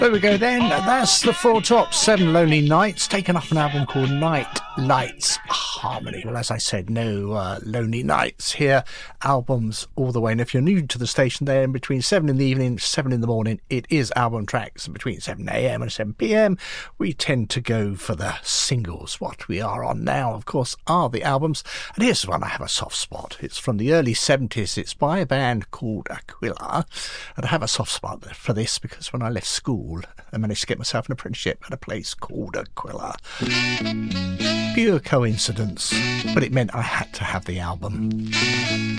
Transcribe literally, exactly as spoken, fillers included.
There we go then. That's the Four Tops, Seven Lonely Nights, taken off an album called Night Lights Harmony. Well, as I said, no uh, lonely nights here. Albums all the way. And if you're new to the station there, in between seven in the evening, seven in the morning, it is album tracks. Between seven a.m. and seven p.m, we tend to go for the singles. What we are on now, of course, are the albums. And here's one I have a soft spot. It's from the early seventies. It's by a band called Aquila. And I have a soft spot for this because when I left school, I managed to get myself an apprenticeship at a place called Aquila. Pure coincidence, but it meant I had to have the album.